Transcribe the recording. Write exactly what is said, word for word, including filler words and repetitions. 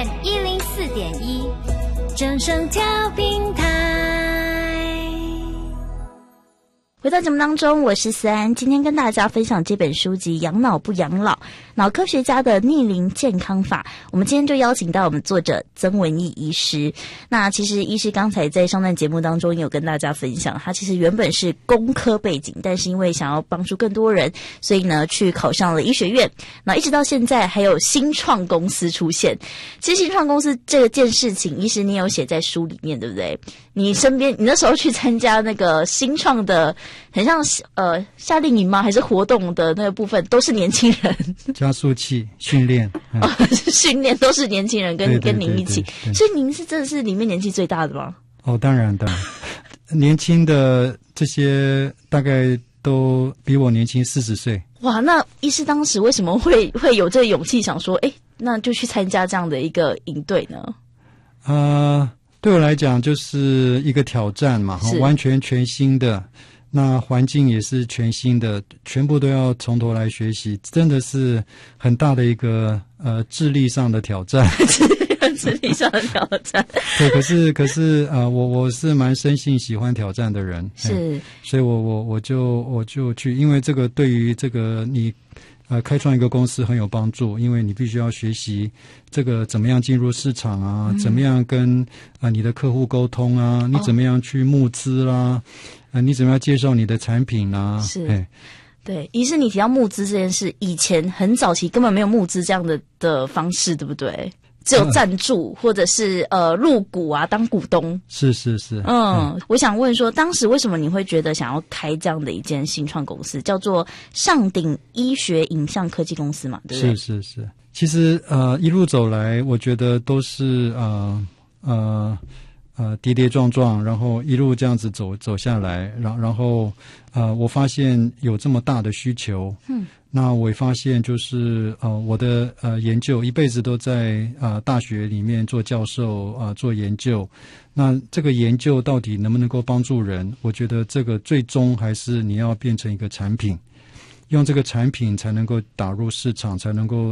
M 一零四点一，正声调频台。 回到节目当中，我是思安，今天跟大家分享这本书籍《养脑不养老：脑科学家的逆龄健康法》。我们今天就邀请到我们作者曾文义医师。那其实医师刚才在上段节目当中也有跟大家分享，他其实原本是工科背景，但是因为想要帮助更多人，所以呢去考上了医学院。那一直到现在还有新创公司出现。其实新创公司这件事情，医师你有写在书里面，对不对？你身边你那时候去参加那个新创的很像呃夏令营吗？还是活动的那个部分都是年轻人？ 加速器训练，嗯、 哦，训练都是年轻人跟对对对跟您一起， 对对对， 所以您是真的是里面年纪最大的吗？ 哦，当然当然，年轻的这些大概都比我年轻四十岁。 哇，那医师当时为什么会会有这个勇气想说，哎，那就去参加这样的一个营队呢？ 呃，对我来讲就是一个挑战嘛，完全全新的，那环境也是全新的，全部都要从头来学习，真的是很大的一个呃智力上的挑战。 智力上的挑战。 对，可是可是呃，我我是蛮生性喜欢挑战的人， 是， 所以我我我就我就去，因为这个对于这个你。呃，开创一个公司很有帮助，因为你必须要学习这个怎么样进入市场啊，嗯、怎么样跟啊、呃、你的客户沟通啊，你怎么样去募资啦，啊、呃，你怎么样介绍你的产品啊？ 是，对。医师，你提到募资这件事，以前很早期根本没有募资这样的的方式，对不对？只有赞助或者是呃入股啊，当股东。 是是是。 嗯，我想问说，当时为什么你会觉得想要开这样的一间新创公司，叫做上鼎医学影像科技公司嘛？对不对？ 是是是。其实呃一路走来，我觉得都是呃呃呃跌跌撞撞，然后一路这样子走走下来，然然后呃我发现有这么大的需求。嗯。那我也发现，就是呃，我的呃研究一辈子都在呃大学里面做教授啊、呃，做研究。那这个研究到底能不能够帮助人？我觉得这个最终还是你要变成一个产品，用这个产品才能够打入市场，才能够